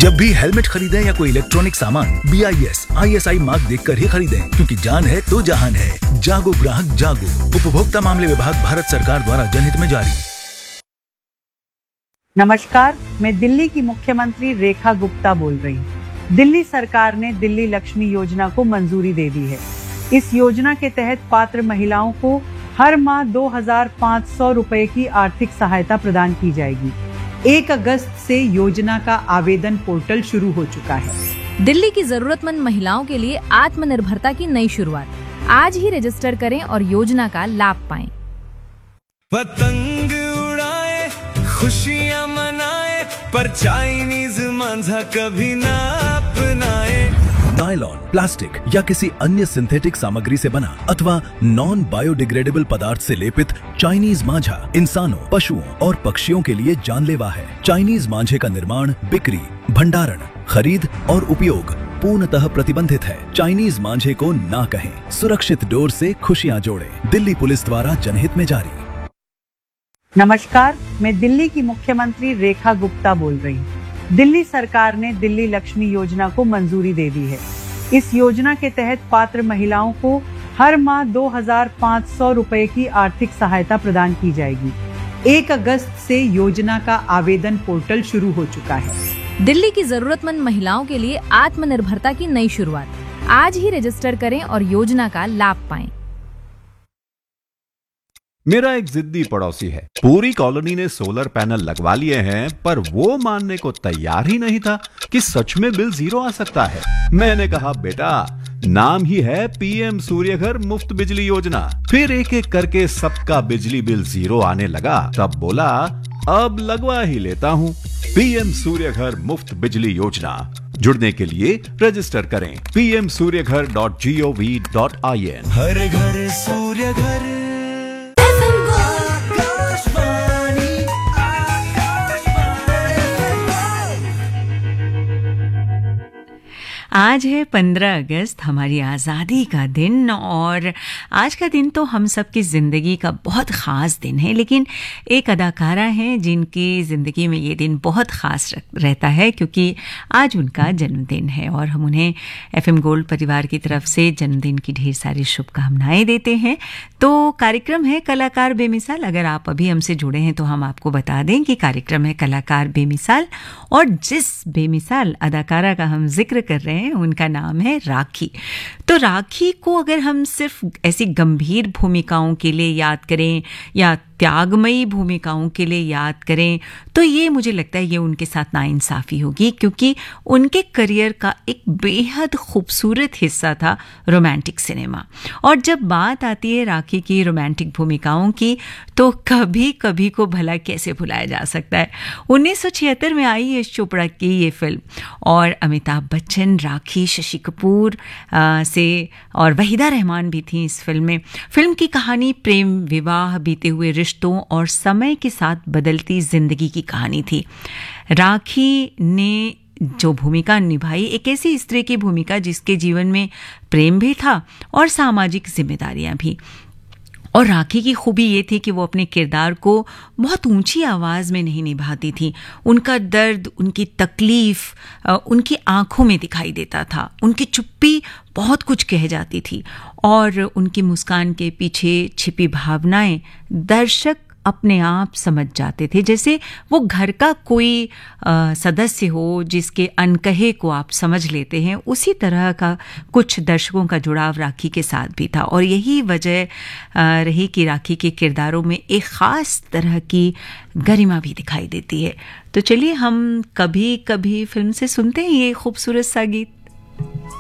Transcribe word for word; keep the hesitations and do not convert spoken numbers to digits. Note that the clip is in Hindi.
जब भी हेलमेट खरीदें या कोई इलेक्ट्रॉनिक सामान B I S I S I mark देखकर ही खरीदें, क्योंकि जान है तो जहान है। जागो ग्राहक जागो। उपभोक्ता मामले विभाग, भारत सरकार द्वारा जनहित में जारी। नमस्कार, मैं दिल्ली की मुख्यमंत्री रेखा गुप्ता बोल रही हूँ। दिल्ली सरकार ने दिल्ली लक्ष्मी योजना को मंजूरी दे दी है। इस योजना के तहत पात्र महिलाओं को हर माह दो हजार पाँच सौ रुपए की आर्थिक सहायता प्रदान की जाएगी। एक अगस्त से योजना का आवेदन पोर्टल शुरू हो चुका है। दिल्ली की जरूरतमंद महिलाओं के लिए आत्मनिर्भरता की नई शुरुआत। आज ही रजिस्टर करें और योजना का लाभ पाएं। पतंग उड़ाए, खुशियां मनाए, पर चाइनीज मांझा कभी ना अपनाए। नायलॉन, प्लास्टिक या किसी अन्य सिंथेटिक सामग्री से बना अथवा नॉन बायोडिग्रेडेबल पदार्थ से लेपित चाइनीज मांझा इंसानों, पशुओं और पक्षियों के लिए जानलेवा है। चाइनीज मांझे का निर्माण, बिक्री, भंडारण, खरीद और उपयोग पूर्णतः प्रतिबंधित है। चाइनीज मांझे को ना कहें। सुरक्षित डोर से खुशियां जोड़ें। दिल्ली पुलिस द्वारा जनहित में जारी। नमस्कार, मैं दिल्ली की मुख्यमंत्री रेखा गुप्ता बोल रही हूँ। दिल्ली सरकार ने दिल्ली लक्ष्मी योजना को मंजूरी दे दी है। इस योजना के तहत पात्र महिलाओं को हर माह दो हजार पाँच सौ रुपए की आर्थिक सहायता प्रदान की जाएगी। एक अगस्त से योजना का आवेदन पोर्टल शुरू हो चुका है। दिल्ली की जरूरतमंद महिलाओं के लिए आत्मनिर्भरता की नई शुरुआत। आज ही रजिस्टर करें और योजना का लाभ पाएं। मेरा एक जिद्दी पड़ोसी है। पूरी कॉलोनी ने सोलर पैनल लगवा लिए हैं, पर वो मानने को तैयार ही नहीं था कि सच में बिल जीरो आ सकता है। मैंने कहा, बेटा, नाम ही है पीएम सूर्य घर मुफ्त बिजली योजना। फिर एक एक करके सबका बिजली बिल जीरो आने लगा। तब बोला, अब लगवा ही लेता हूँ। पीएम सूर्य घर मुफ्त बिजली योजना। जुड़ने के लिए रजिस्टर करें पी एम सूर्य घर dot G O V dot I N. हर घर सूर्य घर। आज है पंद्रह अगस्त, हमारी आज़ादी का दिन, और आज का दिन तो हम सब की ज़िंदगी का बहुत ख़ास दिन है। लेकिन एक अदाकारा हैं जिनकी ज़िंदगी में ये दिन बहुत ख़ास रहता है, क्योंकि आज उनका जन्मदिन है और हम उन्हें एफएम गोल्ड परिवार की तरफ से जन्मदिन की ढेर सारी शुभकामनाएं देते हैं। तो कार्यक्रम है कलाकार बेमिसाल। अगर आप अभी हमसे जुड़े हैं तो हम आपको बता दें कि कार्यक्रम है कलाकार बेमिसाल, और जिस बेमिसाल अदाकारा का हम जिक्र कर रहे हैं उनका नाम है राखी। तो राखी को अगर हम सिर्फ ऐसी गंभीर भूमिकाओं के लिए याद करें या त्यागमयी भूमिकाओं के लिए याद करें तो ये मुझे लगता है ये उनके साथ नाइंसाफ़ी होगी, क्योंकि उनके करियर का एक बेहद खूबसूरत हिस्सा था रोमांटिक सिनेमा। और जब बात आती है राखी की रोमांटिक भूमिकाओं की तो कभी कभी को भला कैसे भुलाया जा सकता है। उन्नीस सौ छिहत्तर में आई यश चोपड़ा की ये फिल्म, और अमिताभ बच्चन, राखी, शशि कपूर आ, से और वहीदा रहमान भी थी इस फिल्म में। फिल्म की कहानी प्रेम, विवाह, बीते हुए रिश्तों और समय के साथ बदलती जिंदगी की कहानी थी। राखी ने जो भूमिका निभाई, एक ऐसी स्त्री की भूमिका जिसके जीवन में प्रेम भी था और सामाजिक जिम्मेदारियां भी। और राखी की खूबी ये थी कि वो अपने किरदार को बहुत ऊंची आवाज़ में नहीं निभाती थी। उनका दर्द, उनकी तकलीफ उनकी आंखों में दिखाई देता था। उनकी चुप्पी बहुत कुछ कह जाती थी, और उनकी मुस्कान के पीछे छिपी भावनाएं दर्शक अपने आप समझ जाते थे। जैसे वो घर का कोई आ, सदस्य हो जिसके अनकहे को आप समझ लेते हैं, उसी तरह का कुछ दर्शकों का जुड़ाव राखी के साथ भी था। और यही वजह आ, रही कि राखी के किरदारों में एक ख़ास तरह की गरिमा भी दिखाई देती है। तो चलिए हम कभी कभी फिल्म से सुनते हैं ये खूबसूरत सा गीत।